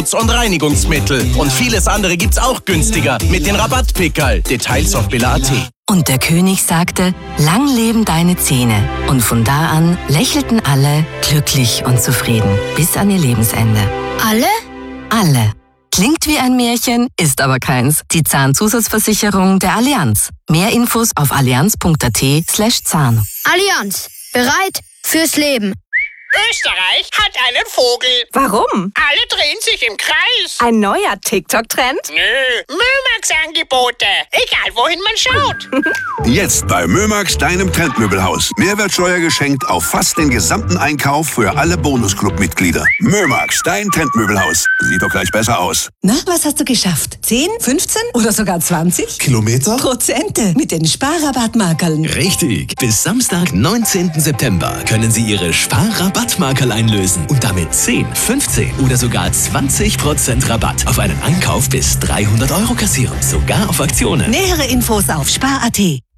und Reinigungsmittel. Und vieles andere gibt's auch günstiger mit den Rabattpickerl. Details auf billa.at. Und der König sagte, lang leben deine Zähne. Und von da an lächelten alle glücklich und zufrieden bis an ihr Lebensende. Alle? Alle. Klingt wie ein Märchen, ist aber keins. Die Zahnzusatzversicherung der Allianz. Mehr Infos auf allianz.at/Zahn. Allianz. Bereit fürs Leben. Österreich hat einen Vogel. Warum? Alle drehen sich im Kreis. Ein neuer TikTok-Trend? Nö, Mömax-Angebote. Egal, wohin man schaut. Jetzt bei Mömax, deinem Trendmöbelhaus. Mehrwertsteuer geschenkt auf fast den gesamten Einkauf für alle Bonusclub-Mitglieder. Mömax, dein Trendmöbelhaus. Sieht doch gleich besser aus. Na, was hast du geschafft? 10, 15 oder sogar 20? Kilometer? Prozente mit den Sparrabattmarkerln. Richtig. Bis Samstag, 19. September können Sie Ihre Sparrabattmarkerl einlösen und damit 10, 15 oder sogar 20% Rabatt auf einen Einkauf bis 300 € kassieren. Sogar auf Aktionen. Nähere Infos auf spar.at.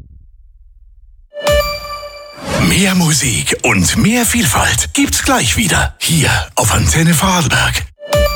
Mehr Musik und mehr Vielfalt gibt's gleich wieder. Hier auf Antenne Vorarlberg.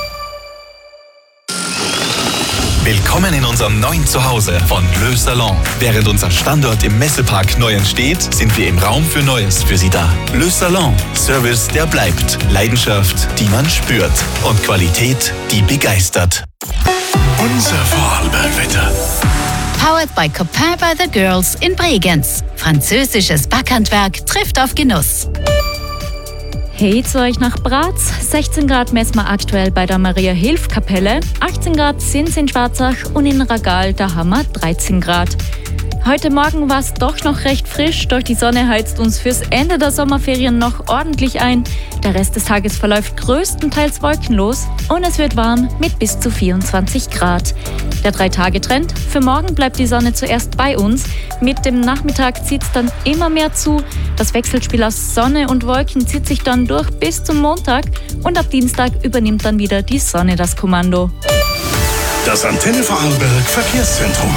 Willkommen in unserem neuen Zuhause von Le Salon. Während unser Standort im Messepark neu entsteht, sind wir im Raum für Neues für Sie da. Le Salon. Service, der bleibt. Leidenschaft, die man spürt. Und Qualität, die begeistert. Unser Vorarlberg-Wetter. Powered by Copain by the Girls in Bregenz. Französisches Backhandwerk trifft auf Genuss. Hey zu euch nach Bratz. 16 Grad messen wir aktuell bei der Maria-Hilf-Kapelle. 18 Grad sind es in Schwarzach und in Ragal, da haben wir 13 Grad. Heute Morgen war es doch noch recht frisch, doch die Sonne heizt uns fürs Ende der Sommerferien noch ordentlich ein. Der Rest des Tages verläuft größtenteils wolkenlos und es wird warm mit bis zu 24 Grad. Der 3-Tage-Trend: für morgen bleibt die Sonne zuerst bei uns. Mit dem Nachmittag zieht es dann immer mehr zu. Das Wechselspiel aus Sonne und Wolken zieht sich dann durch bis zum Montag und ab Dienstag übernimmt dann wieder die Sonne das Kommando. Das Antenne Vorarlberg Verkehrszentrum.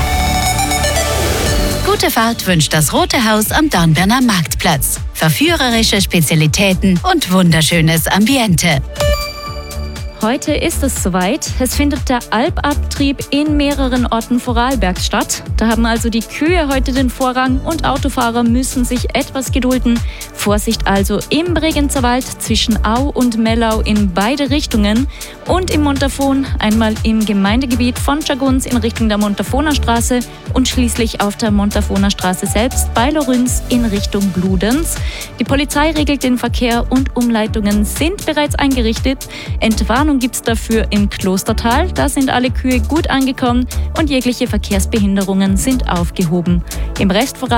Gute Fahrt wünscht das Rote Haus am Dornbirner Marktplatz. Verführerische Spezialitäten und wunderschönes Ambiente. Heute ist es soweit. Es findet der Alpabtrieb in mehreren Orten Vorarlbergs statt. Da haben also die Kühe heute den Vorrang und Autofahrer müssen sich etwas gedulden. Vorsicht also im Bregenzer Wald zwischen Au und Mellau in beide Richtungen und im Montafon einmal im Gemeindegebiet von Schagunz in Richtung der Montafoner Straße und schließlich auf der Montafoner Straße selbst bei Lorenz in Richtung Bludenz. Die Polizei regelt den Verkehr und Umleitungen sind bereits eingerichtet. Entwarnung gibt es dafür im Klostertal. Da sind alle Kühe gut angekommen und jegliche Verkehrsbehinderungen sind aufgehoben. Im Rest